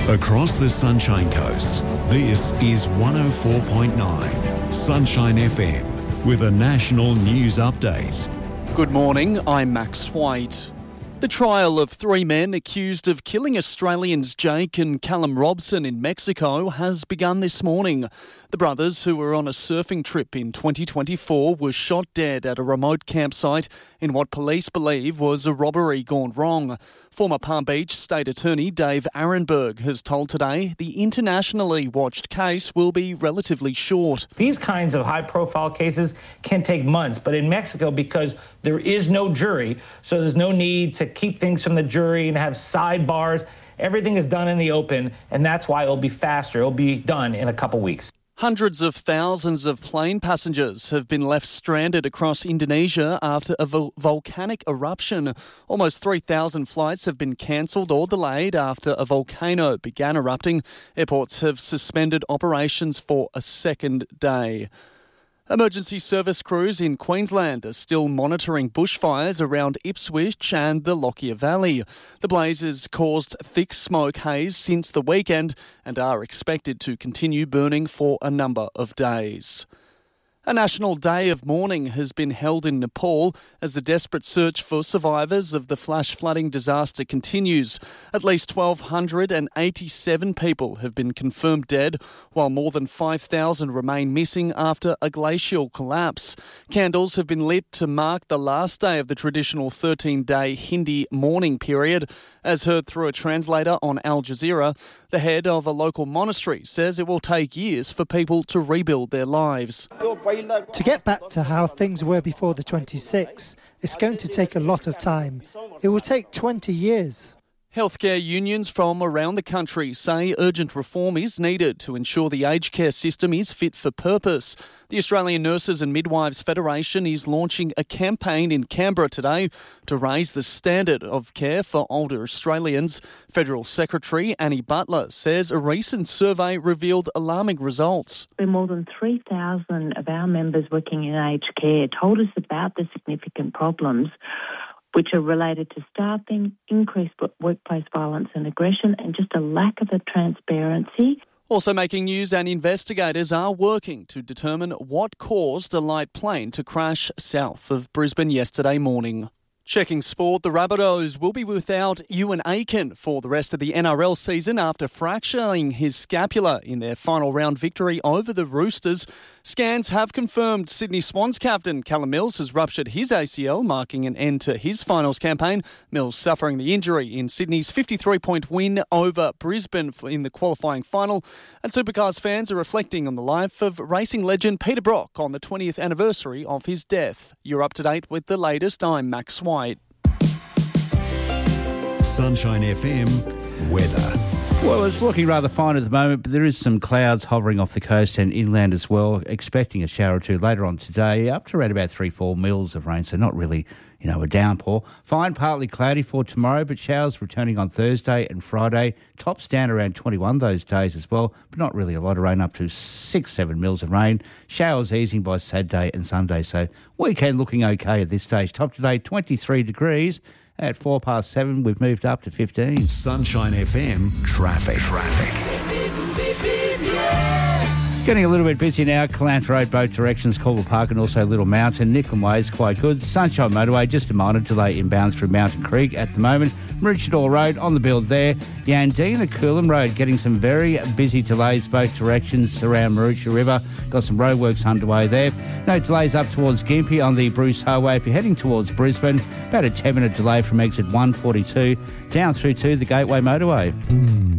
Across the Sunshine Coast, this is 104.9 Sunshine FM with a national news update. Good morning, I'm Max White. The trial of three men accused of killing Australians Jake and Callum Robson in Mexico has begun this morning. The brothers, who were on a surfing trip in 2024, were shot dead at a remote campsite in what police believe was a robbery gone wrong. Former Palm Beach State Attorney Dave Arenberg has told Today the internationally watched case will be relatively short. These kinds of high-profile cases can take months, but in Mexico, because there is no jury, so there's no need to keep things from the jury and have sidebars, everything is done in the open, and that's why it'll be faster. It'll be done in a couple weeks. Hundreds of thousands of plane passengers have been left stranded across Indonesia after a volcanic eruption. Almost 3,000 flights have been cancelled or delayed after a volcano began erupting. Airports have suspended operations for a second day. Emergency service crews in Queensland are still monitoring bushfires around Ipswich and the Lockyer Valley. The blazes caused thick smoke haze since the weekend and are expected to continue burning for a number of days. A national day of mourning has been held in Nepal as the desperate search for survivors of the flash flooding disaster continues. At least 1,287 people have been confirmed dead, while more than 5,000 remain missing after a glacial collapse. Candles have been lit to mark the last day of the traditional 13-day Hindi mourning period. As heard through a translator on Al Jazeera, the head of a local monastery says it will take years for people to rebuild their lives. To get back to how things were before the 26th, it's going to take a lot of time. It will take 20 years. Healthcare unions from around the country say urgent reform is needed to ensure the aged care system is fit for purpose. The Australian Nurses and Midwives Federation is launching a campaign in Canberra today to raise the standard of care for older Australians. Federal Secretary Annie Butler says a recent survey revealed alarming results. More than 3,000 of our members working in aged care told us about the significant problems which are related to staffing, increased workplace violence and aggression, and just a lack of a transparency. Also making news, and investigators are working to determine what caused a light plane to crash south of Brisbane yesterday morning. Checking sport, the Rabbitohs will be without Ewan Aiken for the rest of the NRL season after fracturing his scapula in their final round victory over the Roosters. Scans have confirmed Sydney Swans captain Callum Mills has ruptured his ACL, marking an end to his finals campaign. Mills suffering the injury in Sydney's 53-point win over Brisbane in the qualifying final. And Supercars fans are reflecting on the life of racing legend Peter Brock on the 20th anniversary of his death. You're up to date with the latest. I'm Max White. Sunshine FM weather. Well, it's looking rather fine at the moment, but there is some clouds hovering off the coast and inland as well. Expecting a shower or two later on today, up to around about 3-4 mils of rain, so not really, a downpour. Fine, partly cloudy for tomorrow, but showers returning on Thursday and Friday. Tops down around 21 those days as well, but not really a lot of rain, up to 6-7 mils of rain. Showers easing by Saturday and Sunday, so weekend looking okay at this stage. Top today, 23 degrees. At 7:04, we've moved up to 15. Sunshine FM traffic. Getting a little bit busy now. Calant Road, both directions, Colville Park and also Little Mountain. Nicklin Way is quite good. Sunshine Motorway, just a minor delay inbound through Mountain Creek at the moment. Maroochydore Road on the build there. Yandina Coolum Road getting some very busy delays both directions around Maroochy River. Got some roadworks underway there. No delays up towards Gympie on the Bruce Highway. If you're heading towards Brisbane, about a 10-minute delay from exit 142 down through to the Gateway Motorway.